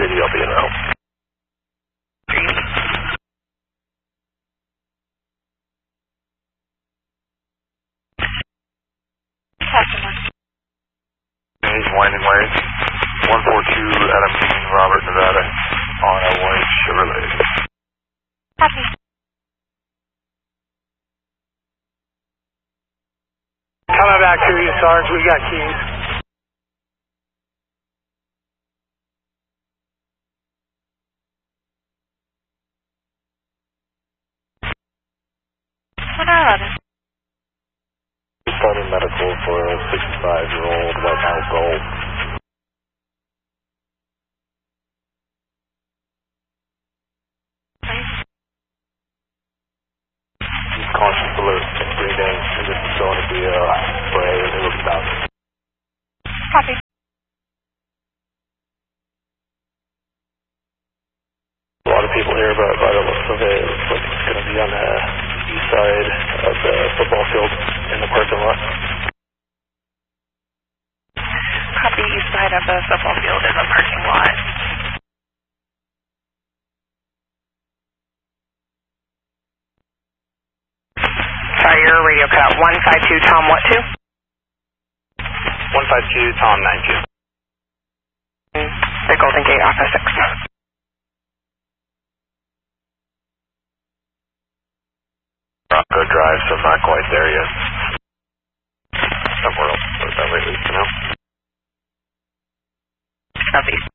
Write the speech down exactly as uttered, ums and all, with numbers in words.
eighty, I'll be in route. He's winding ways. one four two Adam Union, Robert, Nevada, on a white Chevrolet. Copy. Coming back to you, Sarge. We got keys. What are others? Starting medical for a sixty-five-year-old White House Gold. He's conscious alert, breathing, and this is going to be a spray and it looks down. Copy. A lot of people here, but by the looks of it, it looks like it's going to be on the east side of the football field in the parking lot. Copy, east side of the football field in the parking lot. Sorry, your radio cut. one five two Tom, what two? one five two Tom nine two. The Golden Gate Office six. Bronco Drive, so I'm not quite there yet. Somewhere else, but that way at least, you know. Southeast.